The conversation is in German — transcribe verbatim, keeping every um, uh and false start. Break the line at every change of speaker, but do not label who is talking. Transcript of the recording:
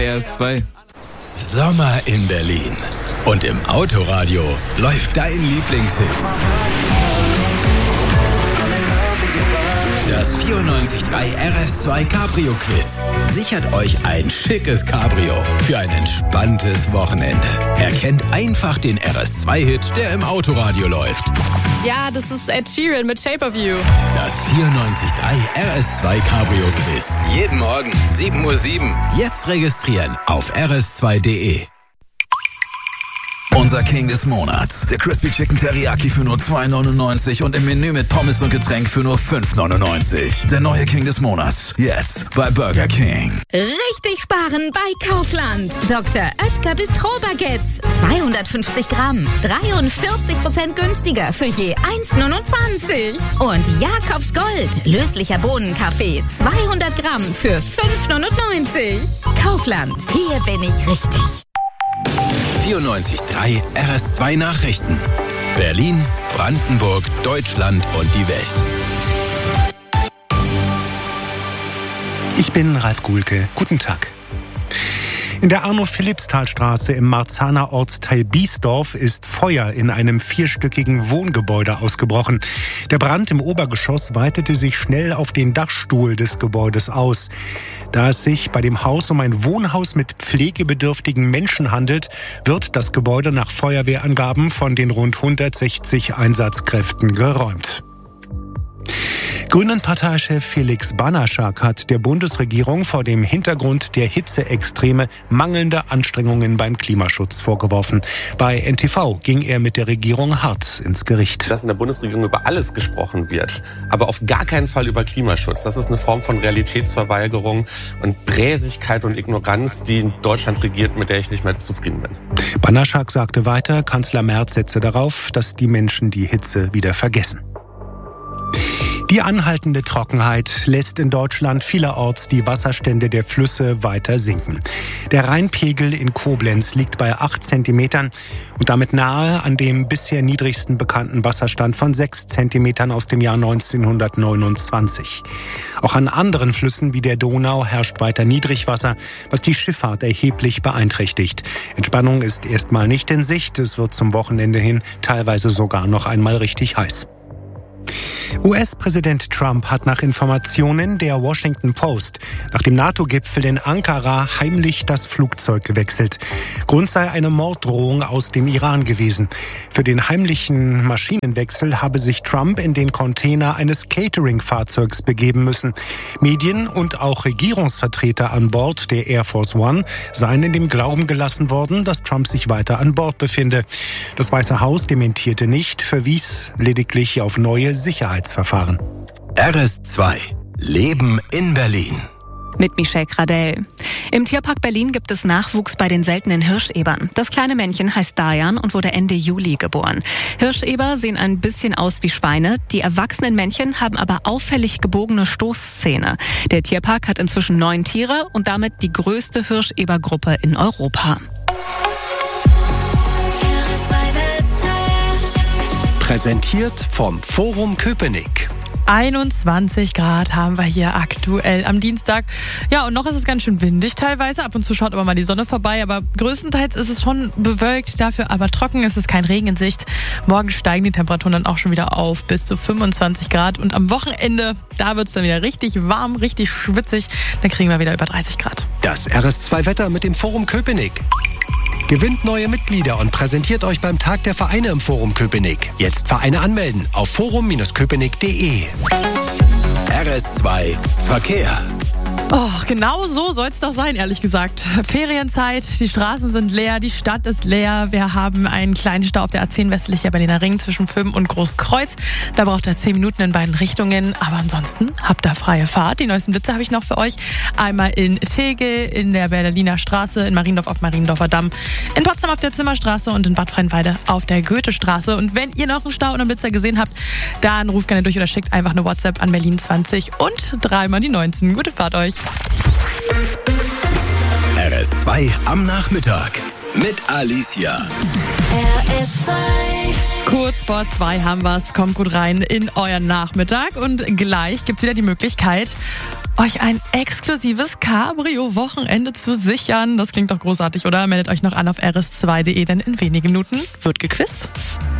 R S zwei.
Sommer in Berlin. Und im Autoradio läuft dein Lieblingshit. Das vierundneunzig Komma drei R S zwei Cabrio Quiz sichert euch ein schickes Cabrio für ein entspanntes Wochenende. Erkennt einfach den R S zwei Hit, der im Autoradio läuft.
Ja, das ist Ed Sheeran mit Shape of You.
Das vierundneunzig Komma drei R S zwei Cabrio Quiz. Jeden Morgen sieben Uhr sieben. Jetzt registrieren auf r s zwei punkt d e. Unser King des Monats. Der Crispy Chicken Teriyaki für nur zwei neunundneunzig und im Menü mit Pommes und Getränk für nur fünf neunundneunzig. Der neue King des Monats. Jetzt bei Burger King.
Richtig sparen bei Kaufland. Doktor Oetker Bistro-Baguettes. zweihundertfünfzig Gramm. dreiundvierzig Prozent günstiger für je eins neunundzwanzig. Und Jakobs Gold. Löslicher Bohnenkaffee. zweihundert Gramm für fünf neunundneunzig. Kaufland. Hier bin ich richtig.
vierundneunzig Komma drei R S zwei Nachrichten. Berlin, Brandenburg, Deutschland und die Welt.
Ich bin Ralf Guhlke. Guten Tag. In der Arno-Philippsthal-Straße im Marzahner Ortsteil Biesdorf ist Feuer in einem vierstöckigen Wohngebäude ausgebrochen. Der Brand im Obergeschoss weitete sich schnell auf den Dachstuhl des Gebäudes aus. Da es sich bei dem Haus um ein Wohnhaus mit pflegebedürftigen Menschen handelt, wird das Gebäude nach Feuerwehrangaben von den rund hundertsechzig Einsatzkräften geräumt. Grünen-Parteichef Felix Banaschak hat der Bundesregierung vor dem Hintergrund der Hitzeextreme mangelnde Anstrengungen beim Klimaschutz vorgeworfen. Bei N T V ging er mit der Regierung hart ins Gericht.
Dass in der Bundesregierung über alles gesprochen wird, aber auf gar keinen Fall über Klimaschutz. Das ist eine Form von Realitätsverweigerung und Bräsigkeit und Ignoranz, die in Deutschland regiert, mit der ich nicht mehr zufrieden bin.
Banaschak sagte weiter, Kanzler Merz setze darauf, dass die Menschen die Hitze wieder vergessen. Die anhaltende Trockenheit lässt in Deutschland vielerorts die Wasserstände der Flüsse weiter sinken. Der Rheinpegel in Koblenz liegt bei acht Zentimetern und damit nahe an dem bisher niedrigsten bekannten Wasserstand von sechs Zentimetern aus dem Jahr neunzehnhundertneunundzwanzig. Auch an anderen Flüssen wie der Donau herrscht weiter Niedrigwasser, was die Schifffahrt erheblich beeinträchtigt. Entspannung ist erstmal nicht in Sicht. Es wird zum Wochenende hin teilweise sogar noch einmal richtig heiß. U S-Präsident Trump hat nach Informationen der Washington Post nach dem NATO-Gipfel in Ankara heimlich das Flugzeug gewechselt. Grund sei eine Morddrohung aus dem Iran gewesen. Für den heimlichen Maschinenwechsel habe sich Trump in den Container eines Catering-Fahrzeugs begeben müssen. Medien und auch Regierungsvertreter an Bord der Air Force One seien in dem Glauben gelassen worden, dass Trump sich weiter an Bord befinde. Das Weiße Haus dementierte nicht, verwies lediglich auf neue Sicherheitsverfahren.
R S zwei. Leben in Berlin.
Mit Michelle Gradell. Im Tierpark Berlin gibt es Nachwuchs bei den seltenen Hirschebern. Das kleine Männchen heißt Dayan und wurde Ende Juli geboren. Hirscheber sehen ein bisschen aus wie Schweine. Die erwachsenen Männchen haben aber auffällig gebogene Stoßzähne. Der Tierpark hat inzwischen neun Tiere und damit die größte Hirschebergruppe in Europa.
Präsentiert vom Forum Köpenick.
einundzwanzig Grad haben wir hier aktuell am Dienstag. Ja, und noch ist es ganz schön windig teilweise. Ab und zu schaut aber mal die Sonne vorbei. Aber größtenteils ist es schon bewölkt. Dafür aber trocken, ist es kein Regen in Sicht. Morgen steigen die Temperaturen dann auch schon wieder auf bis zu fünfundzwanzig Grad. Und am Wochenende, da wird es dann wieder richtig warm, richtig schwitzig. Dann kriegen wir wieder über dreißig Grad.
Das R S zwei Wetter mit dem Forum Köpenick. Gewinnt neue Mitglieder und präsentiert euch beim Tag der Vereine im Forum Köpenick. Jetzt Vereine anmelden auf forum Köpenick punkt de.
R S zwei Verkehr.
Oh, genau so soll es doch sein, ehrlich gesagt. Ferienzeit, die Straßen sind leer, die Stadt ist leer. Wir haben einen kleinen Stau auf der A zehn westlicher Berliner Ring zwischen Fürm und Großkreuz. Da braucht er zehn Minuten in beiden Richtungen. Aber ansonsten habt ihr freie Fahrt. Die neuesten Blitze habe ich noch für euch. Einmal in Tegel, in der Berliner Straße, in Mariendorf auf Mariendorfer Damm, in Potsdam auf der Zimmerstraße und in Bad Freienwalde auf der Goethestraße. Und wenn ihr noch einen Stau und einen Blitzer gesehen habt, dann ruft gerne durch oder schickt einfach eine WhatsApp an Berlin zwanzig und dreimal die neunzehn. Gute Fahrt euch.
R S zwei am Nachmittag mit Alicia.
R S zwei.
Kurz vor zwei haben wir's. Kommt gut rein in euren Nachmittag. Und gleich gibt's wieder die Möglichkeit, euch ein exklusives Cabrio-Wochenende zu sichern. Das klingt doch großartig, oder? Meldet euch noch an auf r s zwei punkt d e, denn in wenigen Minuten wird gequizt.